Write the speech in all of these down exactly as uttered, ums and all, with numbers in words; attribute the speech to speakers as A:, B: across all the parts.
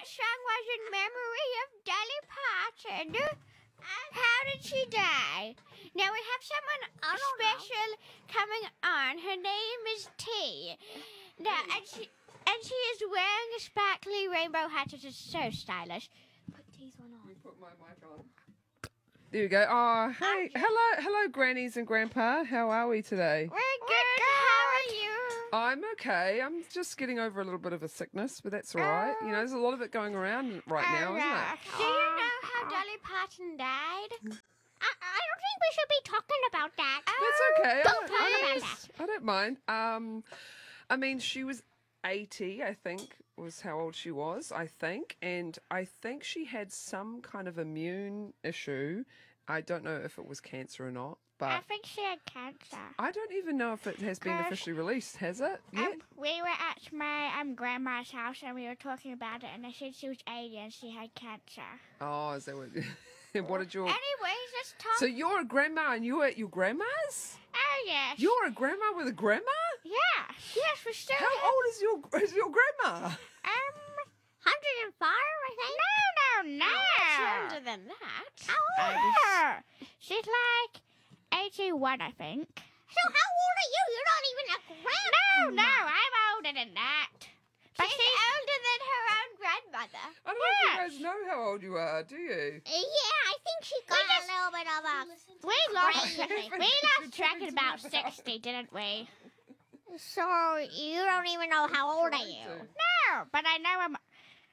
A: that song was in memory of Dolly Parton. How did she die? Now we have someone special know. coming on. Her name is T. Now, and she and she is wearing a sparkly rainbow hat. It is so stylish. Put T's one on.
B: Let me put my mic on. There we go. Oh, hey, hello, hello, grannies and grandpa. How are we today?
A: We're good. We're good. How are you?
B: I'm okay. I'm just getting over a little bit of a sickness, but that's all right. You know, there's a lot of it going around right now,
A: uh,
B: isn't it?
A: Do you know how Dolly Parton died? I, I don't think we should be talking about that.
B: That's okay.
A: Don't
B: I,
A: talk
B: I,
A: about that.
B: I don't mind. Um, I mean, she was eighty, I think, was how old she was, I think. And I think she had some kind of immune issue. I don't know if it was cancer or not. But
A: I think she had cancer.
B: I don't even know if it has been officially released, has it? Yet?
A: Um, we were at my um, grandma's house and we were talking about it, and they said she was eighty and she had cancer.
B: Oh, is that what... what did your...
A: Anyways, let's talk...
B: So you're a grandma and you were at your grandma's?
A: Oh, yes.
B: You're a grandma with a grandma?
A: Yeah. Yes, we're still...
B: How
A: here.
B: old is your is your grandma?
A: Um, one hundred five, I think. No, no, no.
C: Oh, much older than that.
A: How old is she? She's like... eighty-one, I think.
C: So how old are you? You're not even a grandma.
A: No, no, I'm older than that. But
C: she's,
A: she's
C: older than her own grandmother.
B: I don't know
A: Yes.
B: if you guys know how old you are, do you?
C: Uh, yeah, I think she got
A: We just-
C: a little bit of a...
A: we lost
C: Crazy.
A: we lost track at about sixty, didn't we?
C: So you don't even know how old are
B: Trying
C: you?
B: to.
A: No, but I know I'm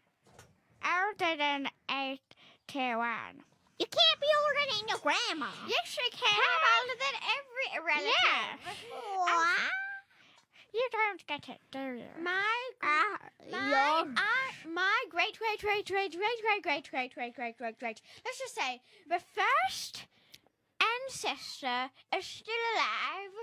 A: older than eighty-one.
C: You can't be older than your grandma.
A: Yes, we can.
C: I'm older than every relative.
A: Yeah.
C: What?
A: You don't get it, do you?
C: My
A: Ah,
C: my,
A: your-
C: I, my great great great great great great great great great great great great
A: Let's just say the first ancestor is still alive,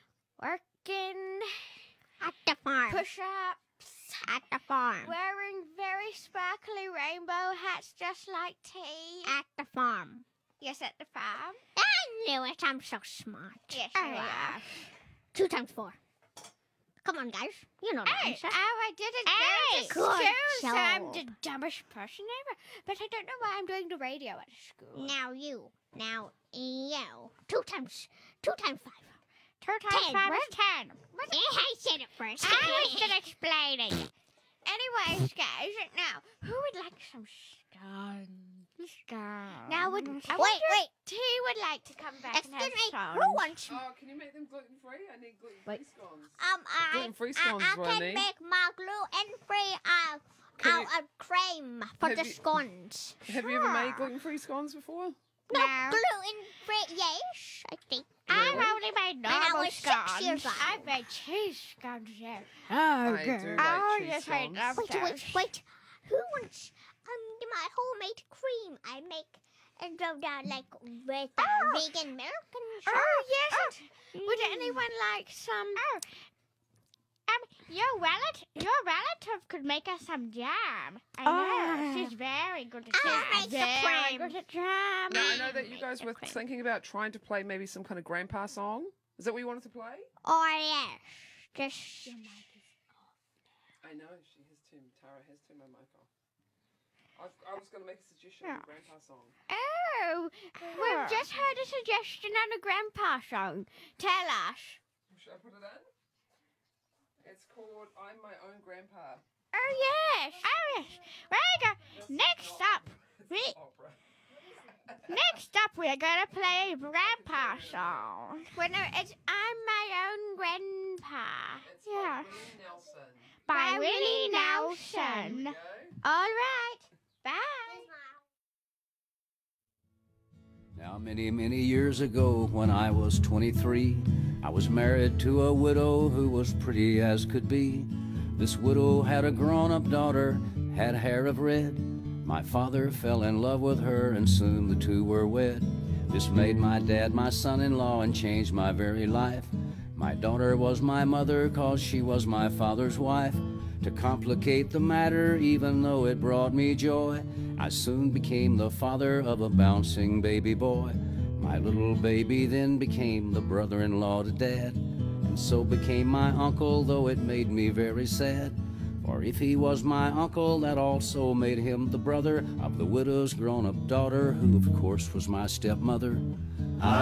A: working
C: at the farm.
A: push-ups,
C: At the farm.
A: wearing very sparkly rainbow hats just like T.
C: At the farm.
A: Yes, at the farm.
C: I knew it. I'm so smart.
A: Yes,
C: Oh,
A: you
C: yeah.
A: are.
C: Two times four. Come on, guys. You know the
A: Hey,
C: answer.
A: oh, I did it
C: Hey,
A: very to
C: good
A: school, so I'm
C: job.
A: the dumbest person ever. But I don't know why I'm doing the radio at school.
C: Now you. Now you. Two times. Two times five.
A: Two times
C: Ten,
A: five
C: what?
A: is ten.
C: I said it first.
A: I was still explaining. Anyways, guys, now, who would like some scones? Scones.
C: Now would-
A: I
C: wait,
A: wonder if
C: wait.
A: T would like to come back
C: Excuse
A: and have
C: me.
A: scones.
C: Who wants?
B: Oh, can you make them gluten-free? I need gluten-free
A: Wait.
B: scones.
C: Um, I,
B: Gluten-free
C: I,
B: scones
C: I,
B: is what I
C: can
B: need.
C: make my gluten-free uh,
B: Can
C: uh,
B: you-
C: uh, cream for
B: Have
C: the
B: you-
C: scones.
B: Have you ever made
A: Sure.
B: gluten-free scones before?
C: No,
A: No.
C: gluten-free. Yes, I think.
A: I've
B: Really?
A: only made
C: When I
A: normal
C: was six
A: scones.
C: years old.
A: I've made cheese scones, yes.
B: I
A: Oh,
B: do like
A: oh
B: cheese
A: yes, I
B: scones.
A: love
C: Wait,
A: those.
C: wait, wait. Who wants um my homemade cream? I make and go down like with uh,
A: Oh.
C: vegan milk and stuff.
A: Oh, yes.
C: Mm.
A: Would anyone like some... Oh. Um, your relative, your relative could make us some jam. I know. She's very good at
C: I'll
A: jam.
C: make the
A: very
C: cream.
A: good at jam.
B: Now, I know that you guys were
C: Okay.
B: thinking about trying to play maybe some kind of grandpa song. Is that what you wanted to play?
C: Oh yes, just
B: I know, she has turned, Tara has turned my mic off. I've, I was going to make a suggestion
A: Yeah.
B: of a grandpa song.
A: Oh, we've just heard a suggestion on a grandpa song. Tell us.
B: Should I put it in? It's called I'm My Own Grandpa.
A: Oh, yes. Oh, yes. There you go. Next up,
B: It's
A: we,
B: an opera.
A: next up, we're going to play a grandpa song. Well, no, it's I'm My Own Grandpa.
B: It's
A: Yeah.
B: by Willie Nelson.
A: By
C: By
A: Willie
C: Willie
A: Nelson.
B: There you
A: All right. Bye.
D: Now, many, many years ago, when I was twenty-three, I was married to a widow who was pretty as could be. This widow had a grown-up daughter, had hair of red. My father fell in love with her, and soon the two were wed. This made my dad my son-in-law and changed my very life. My daughter was my mother, 'cause she was my father's wife. To complicate the matter, even though it brought me joy, I soon became the father of a bouncing baby boy. My little baby then became the brother-in-law to Dad, and so became my uncle, though it made me very sad. For if he was my uncle, that also made him the brother of the widow's grown-up daughter, who of course was my stepmother.